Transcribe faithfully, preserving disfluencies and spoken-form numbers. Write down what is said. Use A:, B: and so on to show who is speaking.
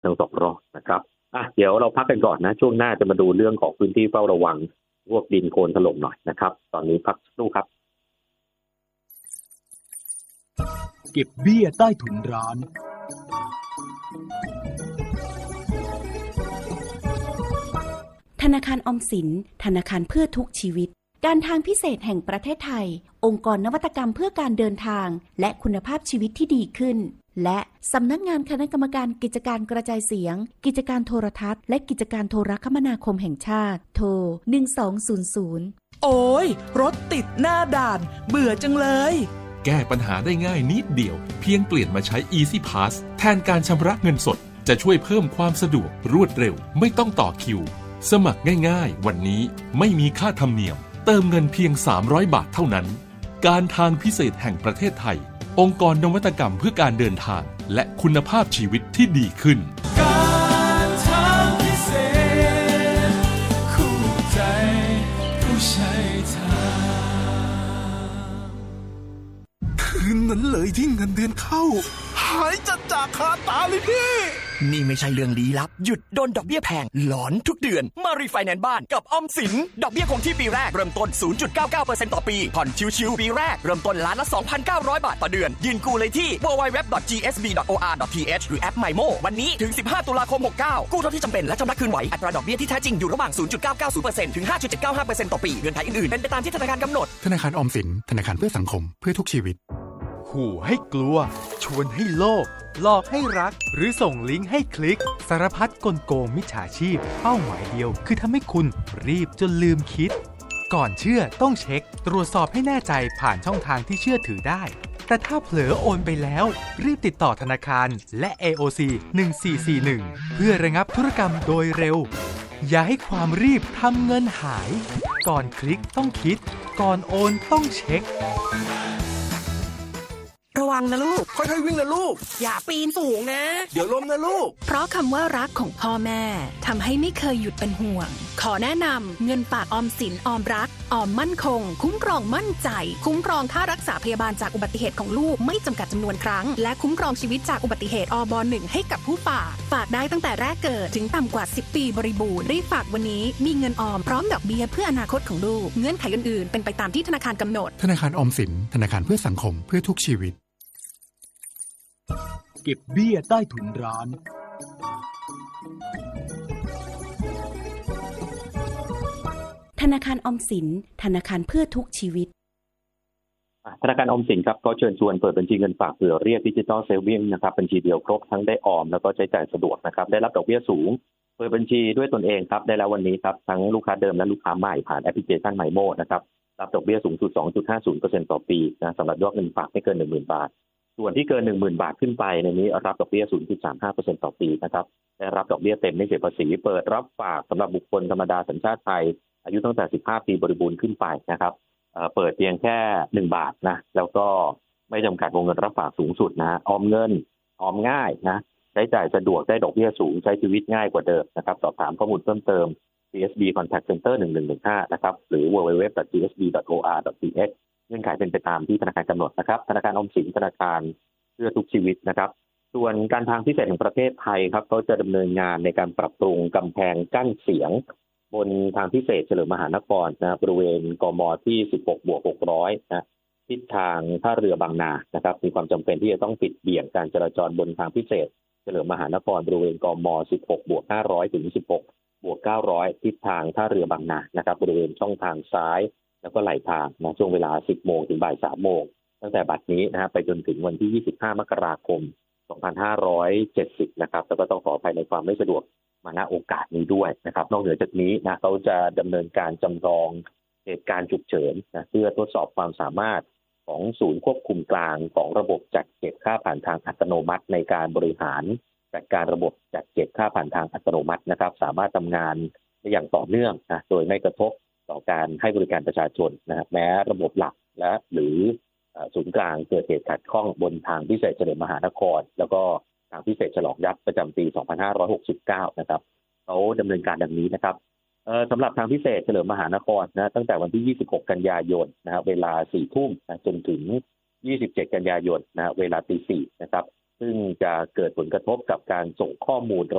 A: ทั้งสองรอบนะครับอ่ะเดี๋ยวเราพักกันก่อนนะช่วงหน้าจะมาดูเรื่องของพื้นที่เฝ้าระวังพวกดินโคลนถล่มหน่อยนะครับตอนนี้พักสักครู่ครับ
B: เก็บเบี้ยใต้ถุนร้าน
C: ธนาคารออมสินธนาคารเพื่อทุกชีวิตการทางพิเศษแห่งประเทศไทยองค์กรนวัตกรรมเพื่อการเดินทางและคุณภาพชีวิตที่ดีขึ้นและสำนักงานคณะกรรมการกิจการกระจายเสียงกิจการโทรทัศน์และกิจการโทรคมนาคมแห่งชาติโทรหนึ่งสองศูนย์ศูนย์
D: โอ้ยรถติดหน้าด่านเบื่อจังเลย
E: แก้ปัญหาได้ง่ายนิดเดียวเพียงเปลี่ยนมาใช้ Easy Pass แทนการชำระเงินสดจะช่วยเพิ่มความสะดวกรวดเร็วไม่ต้องต่อคิวสมัครง่ายๆวันนี้ไม่มีค่าธรรมเนียมเติมเงินเพียงสามร้อยบาทเท่านั้นการทางพิเศษแห่งประเทศไทยองค์กรนวัตกรรมเพื่อการเดินทางและคุณภาพชีวิตที่ดีขึ้น
D: การทางพิเศษคู่ใจผู้ใช้ทางคืนนั้นเลยที่เงินเดือนเข้าหายจัดจากคาตาเลยพี่นี่ไม่ใช่เรื่องลี้ลับหยุดโดนดอกเบี้ยแพงหลอนทุกเดือนมารีไฟแนนซ์บ้านกับออมสินดอกเบี้ยคงที่ปีแรกเริ่มต้น ศูนย์จุดเก้าเก้าเปอร์เซ็นต์ ต่อปีผ่อนชิวๆปีแรกเริ่มต้นล้านละ สองพันเก้าร้อย บาทต่อเดือนยื่นกู้เลยที่ ดับเบิลยู ดับเบิลยู ดับเบิลยู ดอท จี เอส บี ดอท โอ อาร์ ดอท ที เอช หรือแอป ไมโม วันนี้ถึงสิบห้าตุลาคมหกเก้ากู้เท่าที่จำเป็นและชำระคืนไหวอัตราดอกเบี้ยที่แท้จริงอยู่ระหว่าง ศูนย์จุดเก้าเก้าศูนย์เปอร์เซ็นต์ ถึง ห้าจุดเจ็ดเก้าห้าเปอร์เซ็นต์ ต่อปีเงื่อนไขอื่นๆเป็นไปตามที่ธนาคารกำหนด
F: ธนาคารออมสินธนาคารเพื่อสังคมเพื่อทุกชีวิต
B: ขู่ให้กลัวชวนให้โลภหลอกให้รักหรือส่งลิงก์ให้คลิกสารพัดกลโกงมิจฉาชีพเป้าหมายเดียวคือทำให้คุณรีบจนลืมคิดก่อนเชื่อต้องเช็คตรวจสอบให้แน่ใจผ่านช่องทางที่เชื่อถือได้แต่ถ้าเผลอโอนไปแล้วรีบติดต่อธนาคารและ เอ โอ ซี หนึ่งสี่สี่หนึ่งเพื่อระงับธุรกรรมโดยเร็วอย่าให้ความรีบทำเงินหายก่อนคลิกต้องคิดก่อนโอนต้องเช็ค
D: ระวังนะลูกค่อยๆวิ่งนะลูกอย่าปีนสูงนะเดี๋ยวล้มนะลูก
G: เพราะคำว่ารักของพ่อแม่ทำให้ไม่เคยหยุดเป็นห่วงขอแนะนำเงินฝากออมสินออมรักออมมั่นคงคุ้มครองมั่นใจคุ้มครองค่ารักษาพยาบาลจากอุบัติเหตุของลูกไม่จำกัดจำนวนครั้งและคุ้มครองชีวิตจากอุบัติเหตุอบหนึ่งให้กับผู้ฝากฝากได้ตั้งแต่แรกเกิดถึงต่ำกว่าสิบปีบริบูรณ์รีบฝากวันนี้มีเงินออมพร้อมดอกเบี้ยเพื่ออนาคตของลูกเงื่อนไขอื่นๆเป็นไปตามที่ธนาคารกำหนด
F: ธนาคารออมสินธนาคารเพื่อสังคมเพื่อทุกชีวิต
B: เก็บเบี้ยใต้ถุนร้าน
C: ธนาคารออมสินธนาคารเพื่อทุกชีวิต
A: ธนาคารออมสินครับก็เชิญชวนเปิดบัญชีเงินฝากเผื่อเรียกดิจิทัลเซฟวิ่งนะครับบัญชีเดียวครบทั้งได้ออมแล้วก็ใช้จ่ายสะดวกนะครับได้รับดอกเบี้ยสูงเปิดบัญชีด้วยตนเองครับได้แล้ววันนี้ครับทั้งลูกค้าเดิมและลูกค้าใหม่ผ่านแอปพลิเคชันไมโมนะครับรับดอกเบี้ยสูงสุด สองจุดห้าศูนย์เปอร์เซ็นต์ ต่อปีนะสำหรับยอดเงินฝากไม่เกิน หนึ่งหมื่น บาทส่วนที่เกิน หนึ่งหมื่น บาทขึ้นไปในนี้รับดอกเบี้ย ศูนย์จุดสามห้าเปอร์เซ็นต์ ต่อปีนะครับได้รับดอกเบี้ยเต็มไม่เสียภาษีเปิดรับฝากสำหรับบุคคลธรรมดาสัญชาติไทยอายุตั้งแต่สิบห้าปีบริบูรณ์ขึ้นไปนะครับเอ่อเปิดเพียงแค่หนึ่งบาทนะแล้วก็ไม่จำกัดวงเงินรับฝากสูงสุดนะออมเงินออมง่ายนะใช้จ่ายสะดวกได้ดอกเบี้ยสูงใช้ชีวิตง่ายกว่าเดิมนะครับสอบถามข้อมูลเพิ่มเติม ซี เอส บี Contact Center หนึ่งหนึ่งหนึ่งห้านะครับหรือ ดับเบิลยู ดับเบิลยู ดับเบิลยู ดอท จี เอส บี ดอท โอ อาร์ ดอท ที เอช เงื่อนไขเป็นไปตามที่ธนาคารกำหนดนะครับธนาคารออมสินธนาคารเพื่อทุกชีวิตนะครับส่วนการทางพิเศษแห่งประเทศไทยครับเขาจะดำเนินงานในการปรับปรุงกำแพงกั้นเสียงบนทางพิเศษเฉลิมมหานครนะบริเวณกมที่สิบหกบวกหกร้อยนะทิศทางท่าเรือบางนานะครับมีความจำเป็นที่จะต้องปิดเบี่ยงการจราจรบนทางพิเศษเฉลิมมหานครบริเวณกมสิบหกบวกห้าร้อยถึงสิบหกบวกเก้าร้อยทิศทางท่าเรือบางนานะครับบริเวณช่องทางซ้ายแล้วก็ไหลทางนะช่วงเวลาสิบโมงถึงบ่ายสามโมงตั้งแต่บัดนี้นะฮะไปจนถึงวันที่ยี่สิบห้ามกราคมสองพันห้าร้อยเจ็ดสิบนะครับแล้วก็ต้องขออภัยในความไม่สะดวกมาณโอกาสนี้ด้วยนะครับนอกเหนือจากนี้นะเขาจะดำเนินการจำลองเหตุการณ์ฉุกเฉินนะเพื่อทดสอบความสามารถของศูนย์ควบคุมกลางของระบบจัดเก็บค่าผ่านทางอัตโนมัติในการบริหารจัดการระบบจัดเก็บค่าผ่านทางอัตโนมัตินะครับสามารถทำงานได้อย่างต่อเนื่องนะโดยไม่กระทบต่อการให้บริการประชาชนนะแม้ระบบหลักและหรือศูนย์กลางเกิดเหตุขัดข้องบนทางพิเศษเฉลิมมหานครแล้วก็ทางพิเศษฉลองยักษ์ประจำปีสองพันห้าร้อยหกสิบเก้านะครับเขาดำเนินการดังนี้นะครับเอ่อสำหรับทางพิเศษเฉลิมมหานครนะตั้งแต่วันที่ยี่สิบหกกันยายนนะเวลาสี่ทุ่มนะจนถึงยี่สิบเจ็ดกันยายนนะเวลาตีสี่นะครับซึ่งจะเกิดผลกระทบกับการส่งข้อมูล